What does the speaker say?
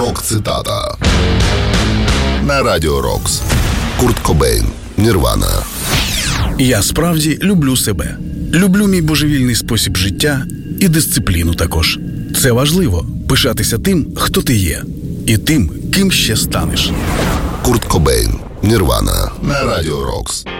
Рок-цитата на Радіо Рокс. Курт Кобейн, Нірвана. Я справді люблю себе. Люблю мій божевільний спосіб життя і дисципліну також. Це важливо – пишатися тим, хто ти є, і тим, ким ще станеш. Курт Кобейн, Нірвана на Радіо Рокс.